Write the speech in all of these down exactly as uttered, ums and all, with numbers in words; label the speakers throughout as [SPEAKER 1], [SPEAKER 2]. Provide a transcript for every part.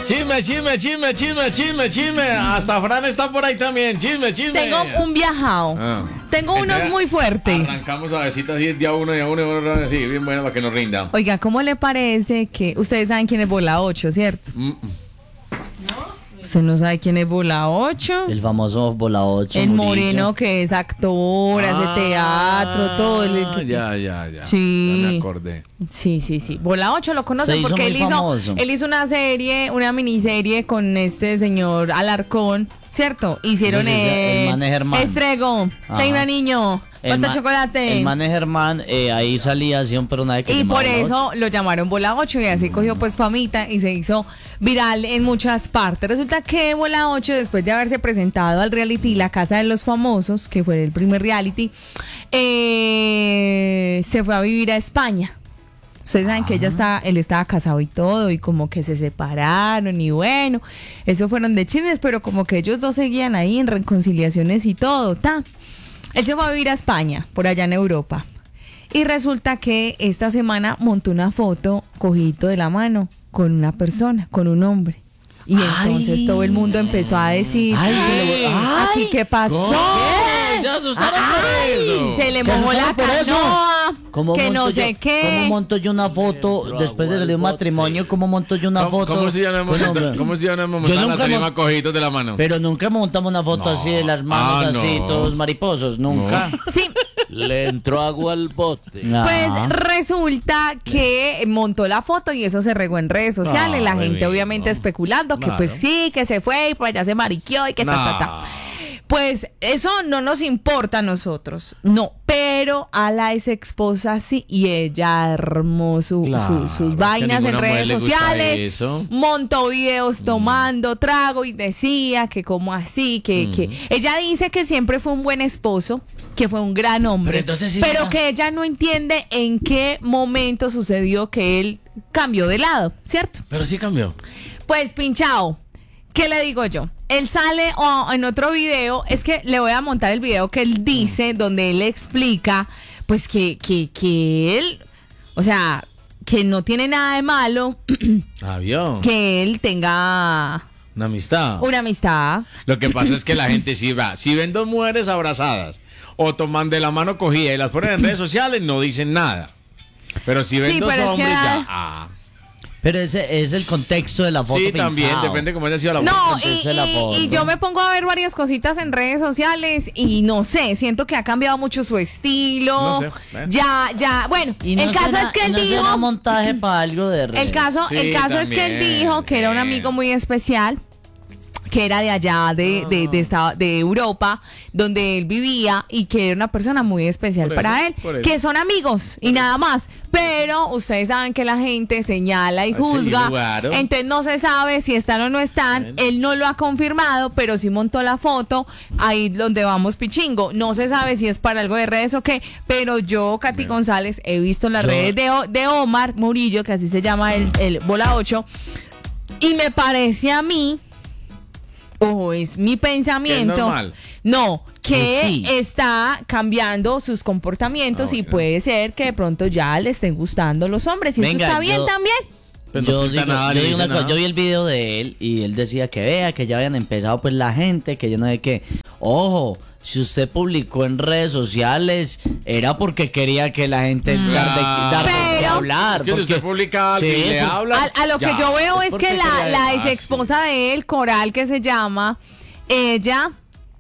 [SPEAKER 1] Chisme, chisme, chisme, chisme, chisme, chisme. Hasta Fran está por ahí también. Chisme, chisme.
[SPEAKER 2] Tengo un viajado. Ah. Tengo unos Entonces, muy fuertes.
[SPEAKER 1] Arrancamos a besitos así, día uno, día uno, así, bien bueno para que nos rinda.
[SPEAKER 2] Oiga, ¿cómo le parece que ustedes saben quién es Bola ocho, cierto? Mm. ¿Usted no sabe quién es Bola ocho?
[SPEAKER 3] El famoso Bola ocho.
[SPEAKER 2] El Murillo. Moreno que es actor, ah, hace teatro, todo. El que...
[SPEAKER 1] Ya, ya, ya.
[SPEAKER 2] Sí.
[SPEAKER 1] Ya me acordé.
[SPEAKER 2] Sí, sí, sí. Bola ocho lo conocen porque él hizo, él hizo una serie, una miniserie con este señor Alarcón, ¿cierto? Hicieron el,
[SPEAKER 3] el man es Germán.
[SPEAKER 2] Estrego, Reina Niño, ¿cuánto chocolate?
[SPEAKER 3] El man es Germán, eh, ahí salía así un personaje que
[SPEAKER 2] y por eso lo llamaron Bola ocho y así cogió pues famita y se hizo viral en muchas partes. Resulta que Bola ocho, después de haberse presentado al reality La Casa de los Famosos, que fue el primer reality, eh, se fue a vivir a España. Ustedes saben ah. que ella estaba, él estaba casado y todo, y como que se separaron, y bueno, eso fueron de chismes, pero como que ellos dos seguían ahí en reconciliaciones y todo, ta. Él se fue a vivir a España, por allá en Europa. Y resulta que esta semana montó una foto, cogidito de la mano, con una persona, con un hombre. Y entonces ay. todo el mundo empezó a decir, ay, ay, ay ¿aquí qué pasó?
[SPEAKER 1] ¿Qué? Se asustaron por eso.
[SPEAKER 2] Se le mojó la canoa, que no sé
[SPEAKER 3] yo,
[SPEAKER 2] qué.
[SPEAKER 3] ¿Cómo monto yo una foto después de salir un matrimonio? ¿Cómo monto yo una
[SPEAKER 1] ¿Cómo,
[SPEAKER 3] foto?
[SPEAKER 1] ¿Cómo si ya no hemos montado, ¿cómo si ya no hemos montado la tarima mon- cogiditos de la mano?
[SPEAKER 3] Pero nunca montamos una foto no. así de las manos, ah, así, no. todos mariposos, nunca.
[SPEAKER 2] No. Sí.
[SPEAKER 4] Le entró agua al bote.
[SPEAKER 2] Pues resulta que montó la foto y eso se regó en redes sociales. Ah, la gente bien, obviamente no. especulando que claro. pues sí, que se fue y por allá se mariqueó y que no. ta, ta, ta. Pues eso no nos importa a nosotros, no, pero a la ex esposa sí, y ella armó su, claro, su, sus vainas en redes sociales, montó videos tomando mm. trago y decía que como así, que, mm. que ella dice que siempre fue un buen esposo, que fue un gran hombre, pero, entonces, sí, pero no. que ella no entiende en qué momento sucedió que él cambió de lado, ¿cierto?
[SPEAKER 1] Pero sí cambió.
[SPEAKER 2] Pues pinchao. ¿Qué le digo yo? Él sale oh, en otro video, es que le voy a montar el video que él dice, mm. donde él explica, pues que, que, que él, o sea, que no tiene nada de malo,
[SPEAKER 1] Avión.
[SPEAKER 2] que él tenga
[SPEAKER 1] una amistad.
[SPEAKER 2] Una amistad.
[SPEAKER 1] Lo que pasa es que la gente sí va, si ven dos mujeres abrazadas o toman de la mano cogida y las ponen en redes sociales, no dicen nada. Pero si ven sí, dos hombres, que... ya... Ah.
[SPEAKER 3] Pero ese es el contexto de la foto.
[SPEAKER 1] Sí, también,
[SPEAKER 3] pensado.
[SPEAKER 1] depende cómo haya sido la foto.
[SPEAKER 2] No, y, y, la foto. y yo me pongo a ver varias cositas en redes sociales y no sé, siento que ha cambiado mucho su estilo. No sé. ¿Eh? Ya, ya, bueno,
[SPEAKER 3] y no
[SPEAKER 2] el caso
[SPEAKER 3] será,
[SPEAKER 2] es que él
[SPEAKER 3] no
[SPEAKER 2] dijo...
[SPEAKER 3] será montaje para algo de redes.
[SPEAKER 2] El caso, sí, el caso es que él dijo que era un amigo muy especial, que era de allá de, de, de, de, de Europa, donde él vivía, y que era una persona muy especial por para eso, él, que son amigos por y eso. Nada más, pero ustedes saben que la gente señala y juzga, sí, claro. Entonces no se sabe si están o no están. Bien. Él no lo ha confirmado, pero sí montó la foto ahí donde vamos pichingo, no se sabe si es para algo de redes o qué, pero yo, Katy Bien. González, he visto las yo. redes de, de Omar Murillo, que así se llama el, el Bola ocho, y me parece a mí, ojo, es mi pensamiento.
[SPEAKER 1] ¿Que es normal?
[SPEAKER 2] No, que sí. está cambiando sus comportamientos oh, y bueno. puede ser que de pronto ya le estén gustando los hombres. Y Venga, eso está bien yo, también.
[SPEAKER 3] Pero yo, no digo, nada, yo, digo una cosa, yo vi el video de él y él decía que vea, que ya habían empezado pues la gente, que yo no sé qué. Ojo, si usted publicó en redes sociales, era porque quería que la gente mm. dar de, dar
[SPEAKER 2] Pero,
[SPEAKER 3] de hablar.
[SPEAKER 1] Porque, porque si usted publica algo sí, y le habla.
[SPEAKER 2] A, a lo
[SPEAKER 1] ya,
[SPEAKER 2] que yo veo
[SPEAKER 1] es,
[SPEAKER 2] es que la, la ex esposa de él, Coral, que se llama, ella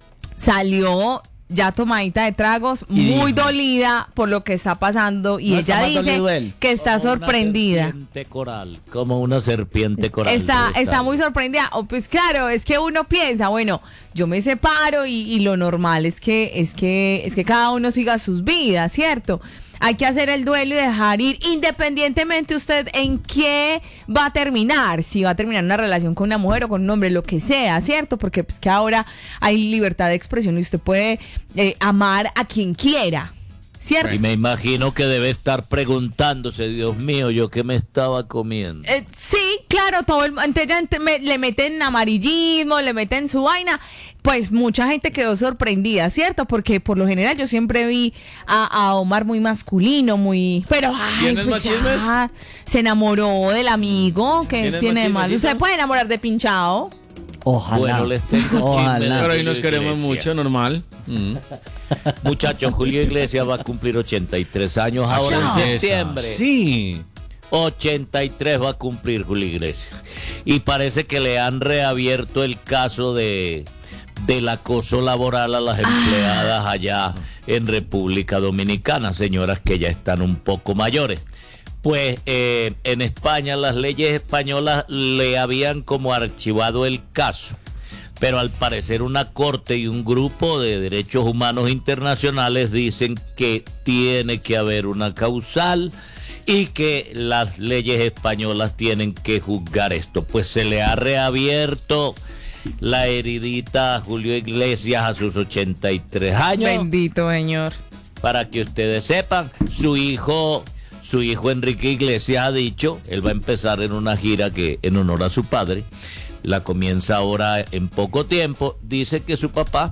[SPEAKER 2] salió ya tomadita de tragos, y muy dijo, dolida por lo que está pasando, y no ella dice que está como sorprendida.
[SPEAKER 4] Una serpiente coral, como una serpiente coral.
[SPEAKER 2] Está, está muy sorprendida. Oh, pues claro, es que uno piensa, bueno, yo me separo y, y lo normal es que, es que, es que cada uno siga sus vidas, ¿cierto? Hay que hacer el duelo y dejar ir, independientemente usted en qué va a terminar, si va a terminar una relación con una mujer o con un hombre, lo que sea, ¿cierto? Porque pues que ahora hay libertad de expresión y usted puede eh, amar a quien quiera, ¿cierto?
[SPEAKER 4] Y me imagino que debe estar preguntándose, Dios mío, ¿yo qué me estaba comiendo?
[SPEAKER 2] Eh, sí, claro, todo el, entonces ya ent- me- le meten amarillismo, le meten su vaina. Pues mucha gente quedó sorprendida, ¿cierto? Porque por lo general yo siempre vi a, a Omar muy masculino, muy... Pero, ay,
[SPEAKER 1] ¿Tienes
[SPEAKER 2] pues
[SPEAKER 1] más chismes?
[SPEAKER 2] ya, se enamoró del amigo, que
[SPEAKER 1] ¿Tienes
[SPEAKER 2] tiene de
[SPEAKER 1] más
[SPEAKER 2] malo.
[SPEAKER 1] chismecito?
[SPEAKER 2] ¿Usted puede enamorar de Pinchado?
[SPEAKER 3] Ojalá.
[SPEAKER 4] Bueno, les tengo
[SPEAKER 3] Ojalá.
[SPEAKER 4] chisme de
[SPEAKER 1] Pero ahí
[SPEAKER 4] Julio
[SPEAKER 1] nos queremos
[SPEAKER 4] Iglesias.
[SPEAKER 1] mucho, normal. Mm.
[SPEAKER 4] Muchachos, Julio Iglesias va a cumplir ochenta y tres años ahora en
[SPEAKER 1] Belleza.
[SPEAKER 4] septiembre.
[SPEAKER 1] Sí.
[SPEAKER 4] ochenta y tres va a cumplir Julio Iglesias. Y parece que le han reabierto el caso de del acoso laboral a las empleadas allá en República Dominicana, señoras que ya están un poco mayores. Pues eh, en España las leyes españolas le habían como archivado el caso, pero al parecer una corte y un grupo de derechos humanos internacionales dicen que tiene que haber una causal y que las leyes españolas tienen que juzgar esto. Pues se le ha reabierto la heridita a Julio Iglesias a sus ochenta y tres años.
[SPEAKER 2] Bendito señor.
[SPEAKER 4] Para que ustedes sepan, su hijo, su hijo Enrique Iglesias ha dicho, él va a empezar en una gira que en honor a su padre, la comienza ahora en poco tiempo, dice que su papá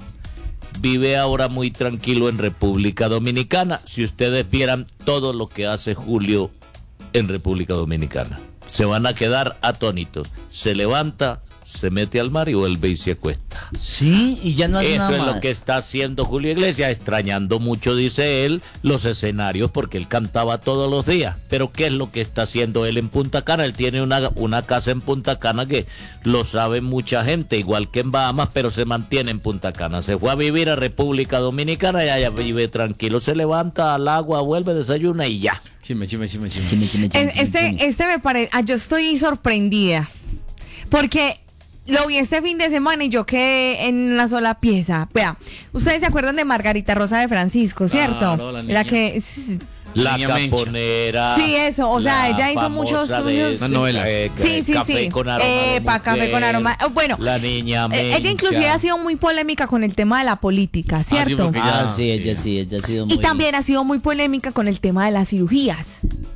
[SPEAKER 4] vive ahora muy tranquilo en República Dominicana. Si ustedes vieran todo lo que hace Julio en República Dominicana, se van a quedar atónitos. Se levanta, se mete al mar y vuelve y se acuesta.
[SPEAKER 3] Sí, y ya no hace
[SPEAKER 4] Eso
[SPEAKER 3] nada
[SPEAKER 4] es
[SPEAKER 3] más.
[SPEAKER 4] lo que está haciendo Julio Iglesias, extrañando mucho, dice él, los escenarios porque él cantaba todos los días. Pero ¿qué es lo que está haciendo él en Punta Cana? Él tiene una, una casa en Punta Cana que lo sabe mucha gente, igual que en Bahamas, pero se mantiene en Punta Cana. Se fue a vivir a República Dominicana y allá vive tranquilo. Se levanta al agua, vuelve, desayuna y ya.
[SPEAKER 1] Chime, chime, chime, chime.
[SPEAKER 3] Chime, chime, chime,
[SPEAKER 2] Es-
[SPEAKER 3] chime,
[SPEAKER 2] Este,
[SPEAKER 3] chime.
[SPEAKER 2] este me parece, ah, yo estoy sorprendida, porque lo vi este fin de semana y yo quedé en una sola pieza. Vea, ustedes se acuerdan de Margarita Rosa de Francisco, ¿cierto?
[SPEAKER 1] Claro, la niña.
[SPEAKER 2] que s-
[SPEAKER 4] La
[SPEAKER 1] Niña Mencha.
[SPEAKER 4] caponera.
[SPEAKER 2] Sí, eso, o sea,
[SPEAKER 4] la
[SPEAKER 2] ella hizo
[SPEAKER 4] famosa
[SPEAKER 2] muchos-
[SPEAKER 4] de-
[SPEAKER 2] muchos-
[SPEAKER 1] Unas novelas.
[SPEAKER 4] eh,
[SPEAKER 2] Sí, sí,
[SPEAKER 4] Café
[SPEAKER 2] sí.
[SPEAKER 4] con aroma de
[SPEAKER 2] Epa, Café con
[SPEAKER 4] mujer,
[SPEAKER 2] aroma- bueno,
[SPEAKER 4] La niña
[SPEAKER 2] eh, ella inclusive
[SPEAKER 4] Mencha.
[SPEAKER 2] ha sido muy polémica con el tema de la política,
[SPEAKER 1] sí,
[SPEAKER 2] ¿cierto?
[SPEAKER 1] porque
[SPEAKER 3] Ah,
[SPEAKER 1] ya-
[SPEAKER 3] sí,
[SPEAKER 1] sí,
[SPEAKER 3] ella
[SPEAKER 1] ya.
[SPEAKER 3] sí, ella ha sido muy...
[SPEAKER 2] Y también ha sido muy polémica con el tema de las cirugías.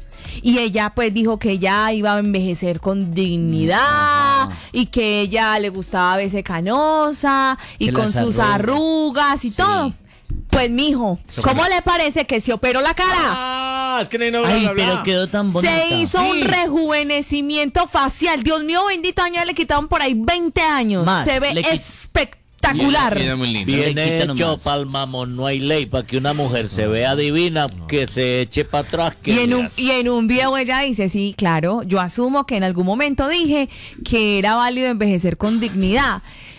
[SPEAKER 2] Y ella pues dijo que ella iba a envejecer con dignidad y que ella le gustaba verse canosa y
[SPEAKER 3] Que
[SPEAKER 2] con
[SPEAKER 3] las
[SPEAKER 2] sus
[SPEAKER 3] arrugas.
[SPEAKER 2] arrugas y
[SPEAKER 3] Sí.
[SPEAKER 2] todo. Pues mijo, ¿cómo le parece que se operó la cara?
[SPEAKER 1] Ah, es que no hay no
[SPEAKER 3] Ay,
[SPEAKER 1] bla, bla,
[SPEAKER 3] pero
[SPEAKER 1] bla.
[SPEAKER 3] quedó tan bonita.
[SPEAKER 2] Se hizo
[SPEAKER 1] Sí.
[SPEAKER 2] un rejuvenecimiento facial. Dios mío, bendito año, le quitaron por ahí veinte años.
[SPEAKER 3] Más,
[SPEAKER 2] Se ve
[SPEAKER 3] le quit-
[SPEAKER 2] espectacular.
[SPEAKER 1] Ella es muy linda.
[SPEAKER 3] Le
[SPEAKER 4] Bien
[SPEAKER 3] quitan
[SPEAKER 4] hecho,
[SPEAKER 3] nomás.
[SPEAKER 4] palmamón. No hay ley para que una mujer se vea divina, que se eche para atrás. Que
[SPEAKER 2] Y en, un,
[SPEAKER 4] veas.
[SPEAKER 2] y en un video ella dice, sí, claro, yo asumo que en algún momento dije que era válido envejecer con dignidad.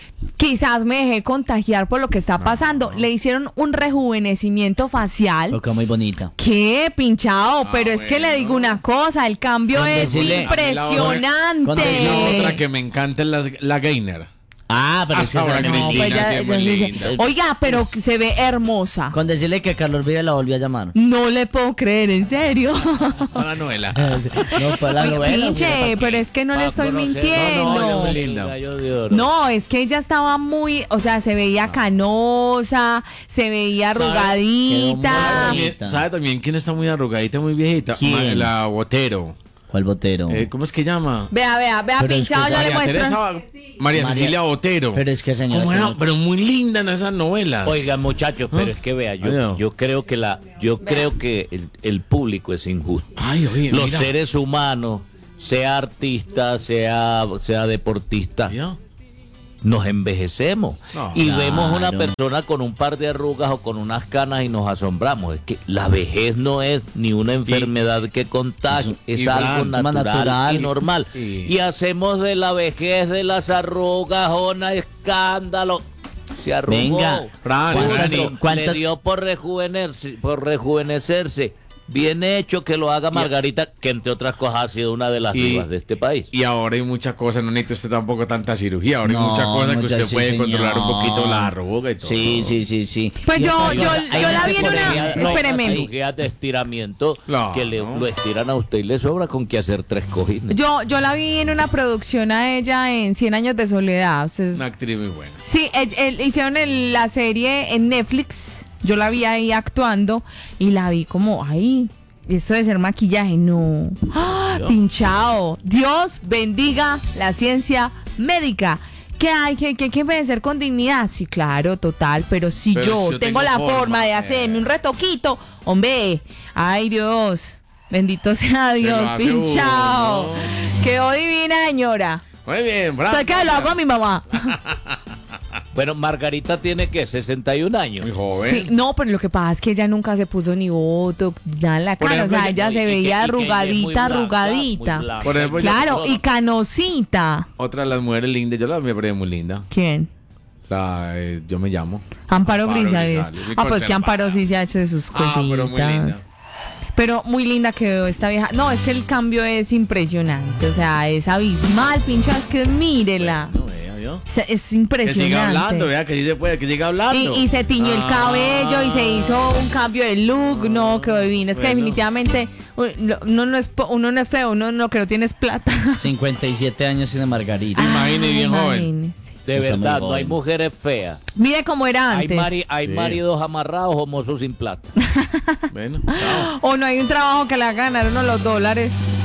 [SPEAKER 2] Quizás me dejé contagiar por lo que está pasando. Le hicieron un rejuvenecimiento facial.
[SPEAKER 3] Porque muy bonita.
[SPEAKER 2] ¿Qué, pinchado? Pero es que
[SPEAKER 1] bueno.
[SPEAKER 2] le digo una cosa, el cambio
[SPEAKER 3] Con
[SPEAKER 2] es
[SPEAKER 3] decirle-
[SPEAKER 1] Con
[SPEAKER 2] impresionante.
[SPEAKER 1] Esa
[SPEAKER 3] decirle-
[SPEAKER 1] otra que me encanta es la, la Gainer.
[SPEAKER 3] Ah, pero
[SPEAKER 1] Ah,
[SPEAKER 3] es que
[SPEAKER 1] ahora
[SPEAKER 3] esa-
[SPEAKER 1] Cristina,
[SPEAKER 2] pues ya-
[SPEAKER 1] sí, es muy
[SPEAKER 2] ya dice,
[SPEAKER 1] linda.
[SPEAKER 2] oiga, pero se ve hermosa.
[SPEAKER 3] Con decirle que Carlos Vive la volvió a llamar.
[SPEAKER 2] No le puedo creer, en serio.
[SPEAKER 1] Para la novela.
[SPEAKER 3] No, para la
[SPEAKER 2] Oye,
[SPEAKER 3] novela.
[SPEAKER 2] pinche, pero es que no le
[SPEAKER 4] Pa'
[SPEAKER 2] estoy
[SPEAKER 4] conocer-
[SPEAKER 2] mintiendo.
[SPEAKER 1] No, no, ella es muy
[SPEAKER 4] El
[SPEAKER 1] linda.
[SPEAKER 4] gallo de oro.
[SPEAKER 2] No, es que ella estaba muy, o sea, se veía canosa, se veía
[SPEAKER 3] Quedó
[SPEAKER 2] arrugadita.
[SPEAKER 3] muy
[SPEAKER 1] También- ¿Sabe también quién está muy arrugadita, muy viejita?
[SPEAKER 3] ¿Quién?
[SPEAKER 1] Ma- La Botero.
[SPEAKER 3] ¿Cuál botero?
[SPEAKER 1] Eh, ¿Cómo es que llama?
[SPEAKER 2] Vea, vea, vea,
[SPEAKER 3] Pero es que
[SPEAKER 2] pinchado, ya le
[SPEAKER 1] María
[SPEAKER 2] muestro.
[SPEAKER 1] Teresa, María
[SPEAKER 3] María-
[SPEAKER 1] Cecilia Botero.
[SPEAKER 3] Pero es que, señora,
[SPEAKER 1] ¿Cómo
[SPEAKER 3] que
[SPEAKER 1] era?
[SPEAKER 3] no-
[SPEAKER 1] Pero muy linda en esas novelas.
[SPEAKER 4] Oigan, muchachos, pero
[SPEAKER 1] Ah.
[SPEAKER 4] es que vea,
[SPEAKER 1] Ay,
[SPEAKER 4] yo,
[SPEAKER 1] no.
[SPEAKER 4] yo creo que la, yo creo que el, el público es injusto.
[SPEAKER 1] Ay, oye,
[SPEAKER 4] Los
[SPEAKER 1] mira.
[SPEAKER 4] seres humanos, sea artista, sea, sea deportista,
[SPEAKER 1] Mira.
[SPEAKER 4] nos envejecemos
[SPEAKER 1] No.
[SPEAKER 4] y
[SPEAKER 3] Claro.
[SPEAKER 4] vemos una persona con un par de arrugas o con unas canas y nos asombramos. Es que la vejez no es ni una enfermedad que contagie,
[SPEAKER 1] y-
[SPEAKER 4] es
[SPEAKER 1] y
[SPEAKER 4] algo
[SPEAKER 1] Bran,
[SPEAKER 4] natural,
[SPEAKER 3] natural.
[SPEAKER 4] y normal.
[SPEAKER 1] Y-
[SPEAKER 4] Y hacemos de la vejez de las arrugas un escándalo. Se arrugó.
[SPEAKER 3] Venga,
[SPEAKER 1] Fran,
[SPEAKER 3] ¿cuántas-
[SPEAKER 1] Fran,
[SPEAKER 4] Le
[SPEAKER 3] cuántas-
[SPEAKER 4] dio por rejuvenecerse, por rejuvenecerse. Bien hecho que lo haga Margarita, que entre otras cosas ha sido una de las
[SPEAKER 1] Y-
[SPEAKER 4] divas de este país.
[SPEAKER 1] Y ahora hay muchas cosas, no necesita usted tampoco tanta cirugía. Ahora
[SPEAKER 3] No,
[SPEAKER 1] hay muchas cosas que
[SPEAKER 3] muchas,
[SPEAKER 1] usted
[SPEAKER 3] sí,
[SPEAKER 1] puede
[SPEAKER 3] señor.
[SPEAKER 1] controlar un poquito la arruga y todo.
[SPEAKER 3] Sí, sí, sí, sí.
[SPEAKER 2] Pues
[SPEAKER 3] Y
[SPEAKER 2] yo,
[SPEAKER 3] otra
[SPEAKER 2] yo,
[SPEAKER 3] cosa, hay
[SPEAKER 2] yo la
[SPEAKER 3] gente
[SPEAKER 2] vi en
[SPEAKER 3] por
[SPEAKER 2] una,
[SPEAKER 3] ahí-
[SPEAKER 4] No,
[SPEAKER 2] espéreme.
[SPEAKER 4] cirugías de estiramiento
[SPEAKER 1] Claro.
[SPEAKER 4] que le, lo estiran a usted y le sobra con que hacer tres cojines.
[SPEAKER 2] Yo, yo la vi en una producción a ella en Cien años de soledad. Ustedes-
[SPEAKER 1] Una actriz muy buena.
[SPEAKER 2] sí, el- el- hicieron el- la serie en Netflix. yo la vi ahí actuando y la vi como, ay, eso de ser maquillaje, no. ¡Ah! Pinchado. Dios bendiga la ciencia médica. ¿Qué hay que, que, que envejecer con dignidad? Sí, claro, total, pero si pero yo, si yo tengo, tengo la forma, forma de hacerme eh. un retoquito, hombre, ay Dios, bendito sea Dios, pinchado. Uno, ¿no? Quedó divina, señora.
[SPEAKER 1] Muy bien, bravo.
[SPEAKER 2] ¿Sabes qué? Lo hago a mi mamá.
[SPEAKER 4] Bueno, Margarita tiene que sesenta y un años.
[SPEAKER 1] Muy joven.
[SPEAKER 2] Sí, no, pero lo que pasa es que ella nunca se puso ni botox, ya en la cara. Ejemplo, o sea, ella no, se veía que, arrugadita, blanca, arrugadita. Por ejemplo, claro, yo, y canosita.
[SPEAKER 1] Otra de las mujeres lindas, yo la me parece muy linda.
[SPEAKER 2] ¿Quién?
[SPEAKER 1] La, eh, yo me llamo
[SPEAKER 2] Amparo, Amparo Grisales. Ah, pues que Amparo sí se ha hecho de sus cositas. Ah, pero muy linda. Pero muy linda quedó esta vieja. No, es que el cambio es impresionante. O sea, es abismal, pinchas, que mírela. Bueno, vea, ¿vio? Es, es impresionante.
[SPEAKER 1] Que siga hablando, vea, que sí se puede, que siga hablando.
[SPEAKER 2] Y, y se tiñó ah. el cabello y se hizo un cambio de look. No, quedó divina. Es bueno. que definitivamente uno no, es, uno no es feo, uno lo que no tiene es plata.
[SPEAKER 3] cincuenta y siete años tiene Margarita.
[SPEAKER 1] Ah, imagine, bien joven.
[SPEAKER 4] De Eso verdad, no hay mujeres feas.
[SPEAKER 2] Mire cómo era antes.
[SPEAKER 4] Hay, mari hay sí. maridos amarrados o mozos sin plata.
[SPEAKER 1] Bueno, chao.
[SPEAKER 2] O no hay un trabajo que le haga ganar uno los dólares.